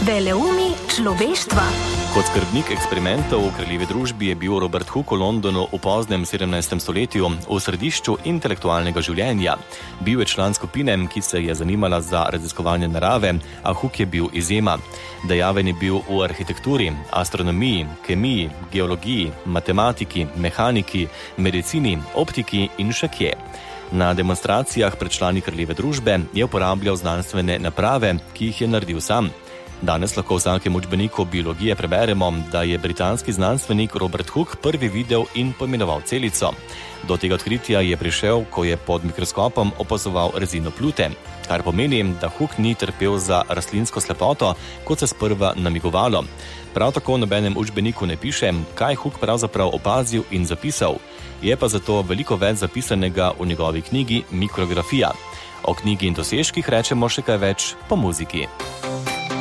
Veleumi človeštva. Kot skrbnik eksperimentov v kraljevi družbi je bil Robert Hooke v Londonu v poznem 17. stoletju v središču intelektualnega življenja. Bil je član skupine, ki se je zanimala za raziskovanje narave, a Hooke je bil izjema. Dejaven je bil v arhitekturi, astronomiji, kemiji, geologiji, matematiki, mehaniki, medicini, optiki in še kje. Na demonstracijah pred člani kraljeve družbe je uporabljal znanstvene naprave, ki jih je naredil sam. Danes lahko v vsakem učbeniku biologije preberemo, da je britanski znanstvenik Robert Hooke prvi videl in poimenoval celico. Do tega odkritja je prišel, ko je pod mikroskopom opazoval rezino plute, kar pomeni, da Hooke ni trpel za rastlinsko slepoto, kot se sprva namigovalo. Prav tako v nobenem učbeniku ne piše, kaj Hooke pravzaprav opazil in zapisal. Je pa zato veliko več zapisanega v njegovi knjigi Mikrografija. O knjigi in dosežkih rečemo še kaj več po muziki.